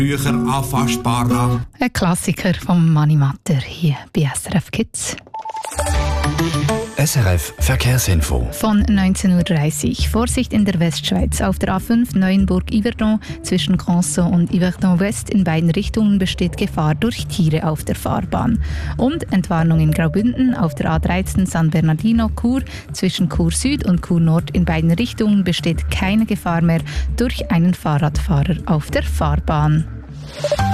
Früher anfassbarer. Ein Klassiker vom Mani Matter hier bei SRF Kids. SRF Verkehrsinfo. Von 19.30 Uhr. Vorsicht in der Westschweiz. Auf der A5 Neuenburg-Yverdon zwischen Grandson und Yverdon West in beiden Richtungen besteht Gefahr durch Tiere auf der Fahrbahn. Und Entwarnung in Graubünden auf der A13 San Bernardino-Chur zwischen Chur Süd und Chur Nord in beiden Richtungen besteht keine Gefahr mehr durch einen Fahrradfahrer auf der Fahrbahn.